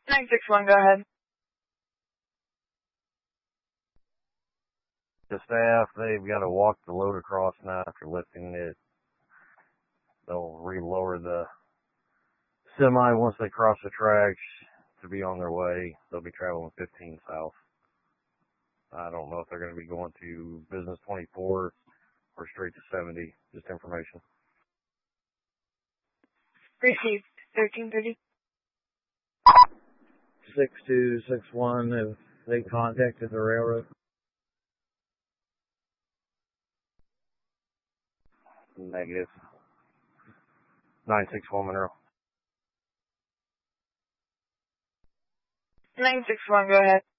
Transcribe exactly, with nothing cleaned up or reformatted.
nine six one, go ahead. The staff, they've got to walk the load across now after lifting it. They'll relower the semi once they cross the tracks to be on their way. They'll be traveling fifteen south. I don't know if they're going to be going to Business twenty-four or straight to seventy. Just information. Received. thirteen thirty. six two six one, have they contacted the railroad? Negative. nine six one Monroe. nine six one, go ahead.